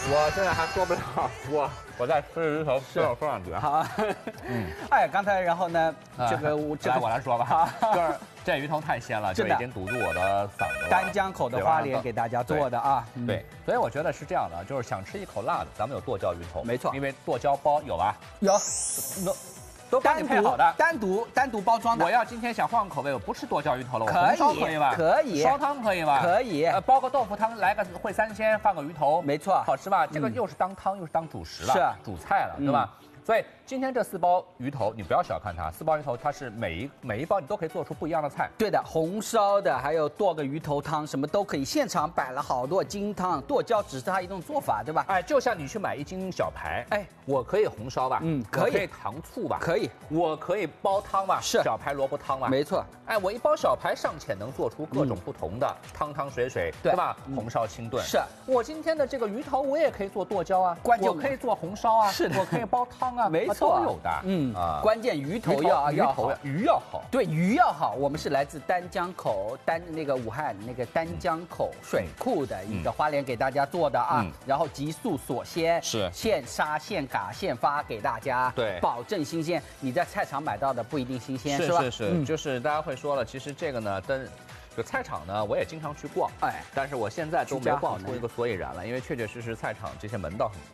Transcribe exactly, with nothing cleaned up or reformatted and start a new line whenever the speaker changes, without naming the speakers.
我现在还说不了，我我在吃鱼头，吃到说两句。
好，嗯，哎，刚才然后呢，这个我这
来
个
我来说吧，就是这鱼头太鲜了，就已经堵住我的嗓子了。
丹江口的花莲给大家做的啊，
对，所以我觉得是这样的，就是想吃一口辣的，咱们有剁椒鱼头，
没错，
因为剁椒包有吧？
有，
都都帮你配好的，
单独单独包装的。
我要今天想换个口味，我不吃剁椒鱼头了，我
可
红烧可以吧？
可以，
烧汤可以吧？
可以，
呃，煲个豆腐汤，来个烩三鲜，放个鱼头，
没错，
好吃吧？这个又是当汤又是当主食了，
是
主菜了，对吧？所以今天这四包鱼头，你不要小看它，四包鱼头它是每一每一包你都可以做出不一样的菜。
对的，红烧的，还有剁个鱼头汤，什么都可以。现场摆了好多金汤，剁椒只是它一种做法，对吧？
哎，就像你去买一斤小排，哎，我可以红烧吧？
嗯，可以，
可以糖醋吧？
可以，
我可以煲汤吧？
是
小排萝卜汤吧？
没错。
哎，我一包小排尚且能做出各种不同的汤汤水水，对吧？红烧清炖。
是
我今天的这个鱼头，我也可以做剁椒啊，
关键
我可以做红烧啊，
是的，
我可以煲汤啊，
没错，
都有的。
嗯啊，关键鱼头要
要好，鱼要好，
对，鱼要好。我们是来自丹江口丹那个武汉那个丹江口水库的一个花莲给大家做的啊，然后急速锁鲜，
是
现杀现嘎现发给大家，
对，
保证新鲜。你在菜场买到的不一定新鲜，
是
吧？
是是，就是大家会说了，其实这个呢，跟就菜场呢，我也经常去逛，哎，但是我现在都没有逛出一个所以然了，因为确确实实菜场这些门道很